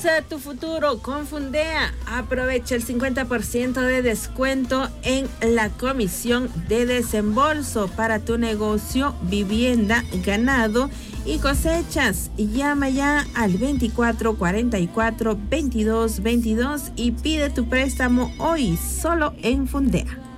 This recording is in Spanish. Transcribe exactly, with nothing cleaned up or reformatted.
Impulsa tu futuro con Fundea. Aprovecha el cincuenta por ciento de descuento en la comisión de desembolso para tu negocio, vivienda, ganado y cosechas. Llama ya al veinticuatro cuarenta y cuatro veintidós veintidós y pide tu préstamo hoy solo en Fundea.